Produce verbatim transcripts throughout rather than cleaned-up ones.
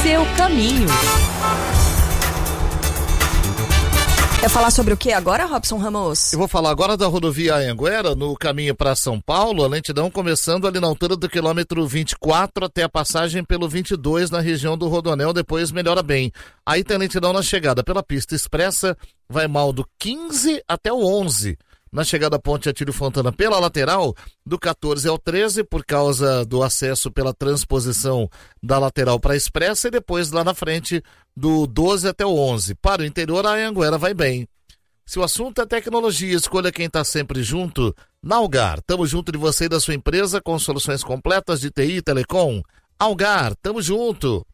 seu caminho. Quer falar sobre o que agora, Robson Ramos? Eu vou falar agora da rodovia Anhanguera, no caminho para São Paulo, a lentidão começando ali na altura do quilômetro vinte e quatro até a passagem pelo vinte e dois na região do Rodoanel, depois melhora bem. Aí tem lentidão na chegada pela pista expressa, vai mal do quinze até o onze. Na chegada à Ponte Atílio Fontana pela lateral, do quatorze ao treze, por causa do acesso pela transposição da lateral para a expressa, e depois lá na frente do doze até o onze. Para o interior, a Anhanguera vai bem. Se o assunto é tecnologia, escolha quem está sempre junto. Na Algar, tamo junto de você e da sua empresa com soluções completas de T I e Telecom. Algar, tamo junto.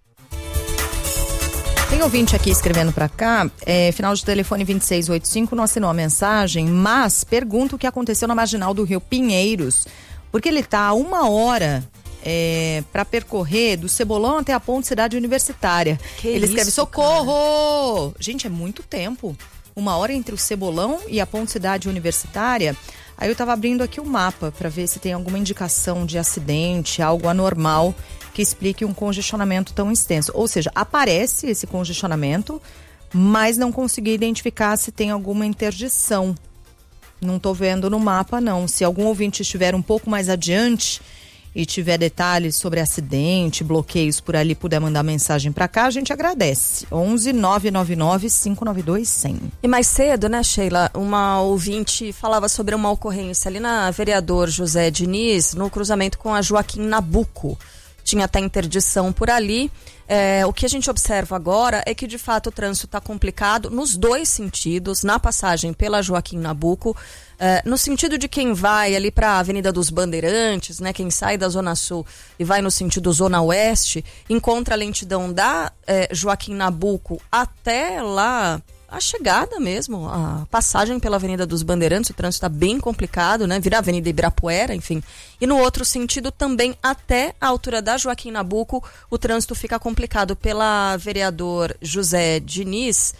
Tem ouvinte aqui escrevendo para cá, é, final de telefone vinte e seis oitenta e cinco, não assinou a mensagem, mas pergunta o que aconteceu na marginal do Rio Pinheiros, porque ele está a uma hora é, para percorrer do Cebolão até a Ponte Cidade Universitária. Que ele isso, escreve, socorro! Cara. Gente, é muito tempo. Uma hora entre o Cebolão e a Ponte Cidade Universitária. Aí eu estava abrindo aqui o mapa para ver se tem alguma indicação de acidente, algo anormal que explique um congestionamento tão extenso. Ou seja, aparece esse congestionamento, mas não consegui identificar se tem alguma interdição. Não estou vendo no mapa, não. Se algum ouvinte estiver um pouco mais adiante e tiver detalhes sobre acidente, bloqueios por ali, puder mandar mensagem para cá, a gente agradece. onze nove nove nove cinco nove dois zero zero. E mais cedo, né, Sheila, uma ouvinte falava sobre uma ocorrência ali na Vereador José Diniz, no cruzamento com a Joaquim Nabuco. Tinha até interdição por ali. É, o que a gente observa agora é que, de fato, o trânsito está complicado nos dois sentidos, na passagem pela Joaquim Nabuco, é, no sentido de quem vai ali para a Avenida dos Bandeirantes, né, quem sai da Zona Sul e vai no sentido Zona Oeste, encontra a lentidão da é, Joaquim Nabuco até lá, a chegada mesmo, a passagem pela Avenida dos Bandeirantes, o trânsito está bem complicado, né? Vira a Avenida Ibirapuera, enfim. E no outro sentido também, até a altura da Joaquim Nabuco, o trânsito fica complicado pela Vereador José Diniz,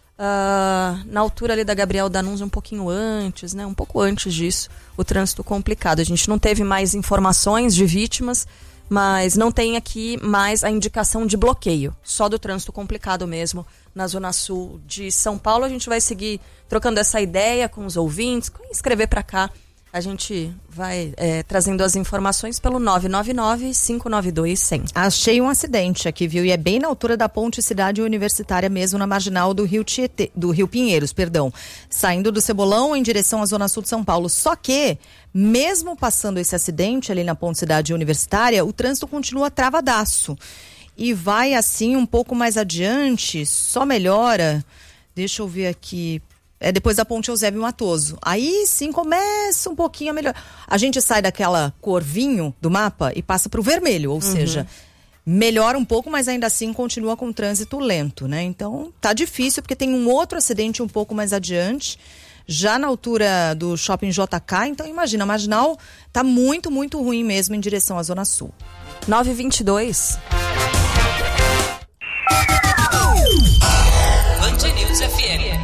uh, na altura ali da Gabriel D'Annunzio, um pouquinho antes, né? Um pouco antes disso, o trânsito complicado. A gente não teve mais informações de vítimas, mas não tem aqui mais a indicação de bloqueio, só do trânsito complicado mesmo na Zona Sul de São Paulo. A gente vai seguir trocando essa ideia com os ouvintes, escrever para cá. A gente vai é, trazendo as informações pelo nove nove nove cinco nove dois zero zero. Achei um acidente aqui, viu? E é bem na altura da Ponte Cidade Universitária mesmo, na marginal do Rio Tietê, do Rio Pinheiros, perdão. Saindo do Cebolão em direção à Zona Sul de São Paulo. Só que, mesmo passando esse acidente ali na Ponte Cidade Universitária, o trânsito continua travadaço. E vai assim um pouco mais adiante, só melhora. Deixa eu ver aqui. É depois da Ponte Eusébio Matoso. Aí sim começa um pouquinho a melhorar. A gente sai daquela cor vinho do mapa e passa para o vermelho, ou uhum. seja, melhora um pouco, mas ainda assim continua com trânsito lento, né? Então tá difícil, porque tem um outro acidente um pouco mais adiante, já na altura do Shopping J K. Então imagina, a marginal tá muito, muito ruim mesmo em direção à Zona Sul. nove e vinte e dois. Band News F M.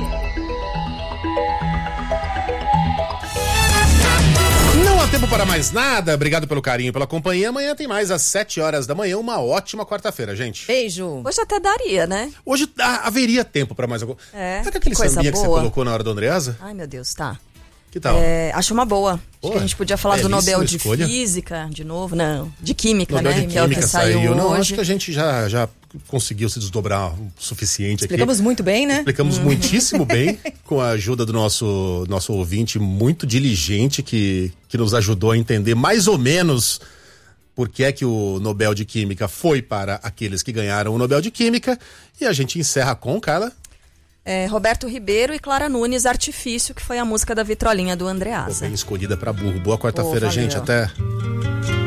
Não há tempo para mais nada. Obrigado pelo carinho, pela companhia. Amanhã tem mais às sete horas da manhã. Uma ótima quarta-feira, gente. Beijo. Hoje até daria, né? Hoje ah, haveria tempo para mais alguma. É. Sabe aquele coisa sambinha boa. que você colocou na hora da Andreasa? Ai, meu Deus, tá. Que tal? É, acho uma boa. Acho Boa. que a gente podia falar do Nobel de escolha. Física de novo. Não, de Química, Nobel né? de Que é o Química que saiu, saiu. Não, hoje. acho que a gente já, já conseguiu se desdobrar o suficiente aqui. Explicamos muito bem, né? Explicamos uhum. muitíssimo bem, com a ajuda do nosso, nosso ouvinte muito diligente, que, que nos ajudou a entender mais ou menos por que é que o Nobel de Química foi para aqueles que ganharam o Nobel de Química. E a gente encerra com, Carla... É, Roberto Ribeiro e Clara Nunes, Artifício, que foi a música da vitrolinha do Andreasa. Bem escolhida para burro. Boa quarta-feira, oh, gente. Até...